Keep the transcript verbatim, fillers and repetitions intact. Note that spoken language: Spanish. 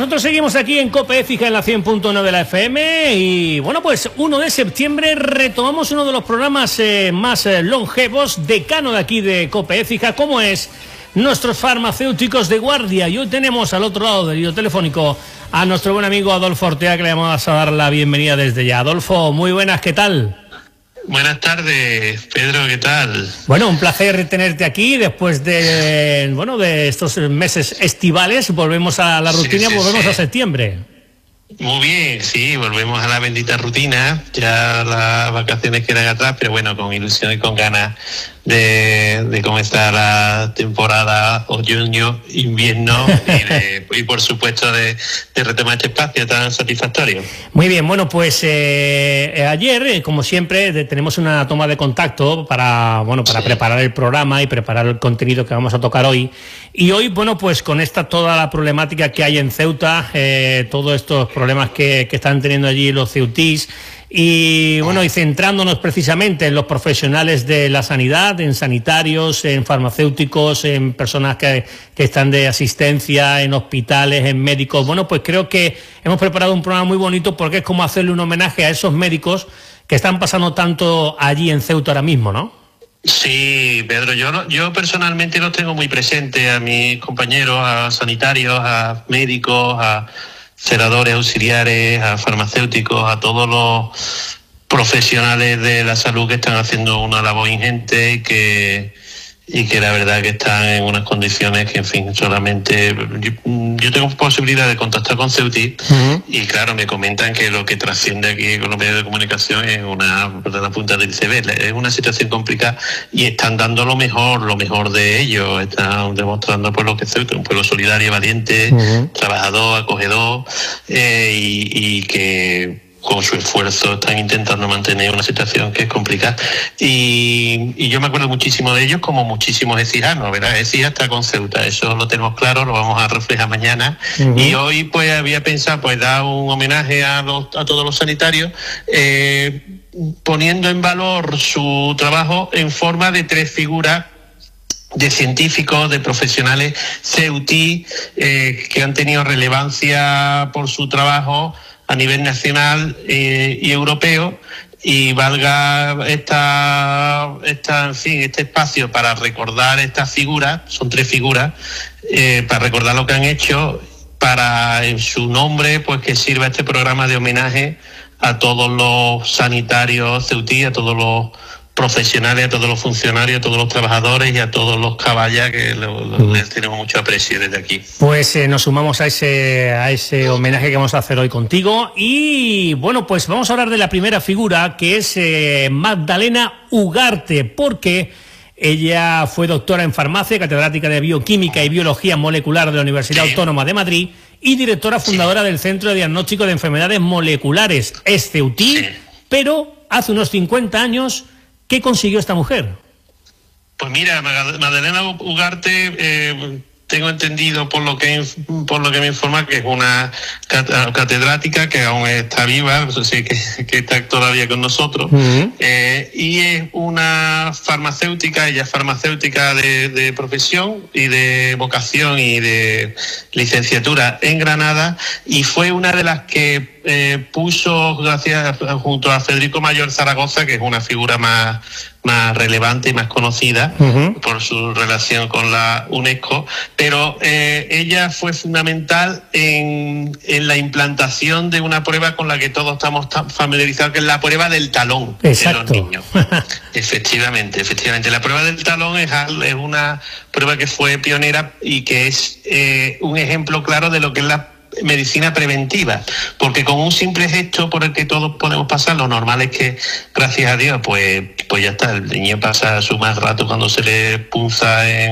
nosotros seguimos aquí en COPE Écija en la cien punto nueve de la F M y bueno, pues uno de septiembre retomamos uno de los programas eh, más eh, longevos, decano de aquí de COPE Écija, como es nuestros farmacéuticos de guardia. Y hoy tenemos al otro lado del hilo telefónico a nuestro buen amigo Adolfo Ortega, que le vamos a dar la bienvenida desde ya. Adolfo, muy buenas, ¿qué tal? Buenas tardes, Pedro, ¿qué tal? Bueno, un placer tenerte aquí después de, bueno, de estos meses estivales. Volvemos a la rutina, sí, sí, volvemos sí. a septiembre. Muy bien, sí, volvemos a la bendita rutina, ya las vacaciones quedan atrás, pero bueno, con ilusión y con ganas de, de comenzar la temporada otoño, invierno y, de, y por supuesto de, de retomar este espacio tan satisfactorio. Muy bien, bueno, pues eh, ayer, eh, como siempre, de, tenemos una toma de contacto para, bueno, para sí. preparar el programa y preparar el contenido que vamos a tocar hoy. Y hoy, bueno, pues con esta toda la problemática que hay en Ceuta, eh, todos estos problemas que, que están teniendo allí los ceutís, y bueno, y centrándonos precisamente en los profesionales de la sanidad, en sanitarios, en farmacéuticos, en personas que, que están de asistencia, en hospitales, en médicos. Bueno, pues creo que hemos preparado un programa muy bonito porque es como hacerle un homenaje a esos médicos que están pasando tanto allí en Ceuta ahora mismo, ¿no? Sí, Pedro, yo yo personalmente los tengo muy presentes a mis compañeros, a sanitarios, a médicos, a celadores auxiliares, a farmacéuticos, a todos los profesionales de la salud que están haciendo una labor ingente y que y que la verdad que están en unas condiciones que, en fin, solamente yo, yo tengo posibilidad de contactar con Ceuti uh-huh. y claro, me comentan que lo que trasciende aquí con los medios de comunicación es una de la punta del iceberg, es una situación complicada y están dando lo mejor, lo mejor de ellos, están demostrando pues lo que es Ceuta, un pueblo solidario, valiente, uh-huh. trabajador, acogedor eh, y, y que con su esfuerzo están intentando mantener una situación que es complicada. Y, y yo me acuerdo muchísimo de ellos, como muchísimos ecijanos, ¿verdad? Ecija está con Ceuta, eso lo tenemos claro, lo vamos a reflejar mañana. Uh-huh. Y hoy pues había pensado pues dar un homenaje a, los, a todos los sanitarios, eh, poniendo en valor su trabajo en forma de tres figuras de científicos, de profesionales ceutí, eh, que han tenido relevancia por su trabajo a nivel nacional eh, y europeo, y valga esta, esta, en fin, este espacio para recordar estas figuras, son tres figuras, eh, para recordar lo que han hecho, para en su nombre pues que sirva este programa de homenaje a todos los sanitarios ceutí, a todos los profesionales, a todos los funcionarios, a todos los trabajadores y a todos los caballas que lo, lo, les tenemos mucho aprecio desde aquí. Pues eh, nos sumamos a ese a ese homenaje que vamos a hacer hoy contigo y bueno, pues vamos a hablar de la primera figura, que es eh, Magdalena Ugarte, porque ella fue doctora en farmacia, catedrática de bioquímica y biología molecular de la Universidad sí. Autónoma de Madrid y directora fundadora sí. del Centro de Diagnóstico de Enfermedades Moleculares, es ceutí, sí. pero hace unos cincuenta años, ¿qué consiguió esta mujer? Pues mira, Magdalena Ugarte, eh, tengo entendido por lo que por lo que me informa que es una catedrática que aún está viva, no sé que, que está todavía con nosotros, uh-huh. eh, y es una farmacéutica, ella es farmacéutica de, de profesión y de vocación y de licenciatura en Granada, y fue una de las que eh, puso, gracias junto a Federico Mayor Zaragoza, que es una figura más más relevante y más conocida uh-huh. por su relación con la UNESCO, pero eh, ella fue fundamental en, en la implantación de una prueba con la que todos estamos familiarizados, que es la prueba del talón. Exacto. De los niños. efectivamente, efectivamente. La prueba del talón es, es una prueba que fue pionera y que es eh, un ejemplo claro de lo que es la medicina preventiva, porque con un simple gesto por el que todos podemos pasar, lo normal es que, gracias a Dios, pues, pues ya está, el niño pasa su más rato cuando se le punza en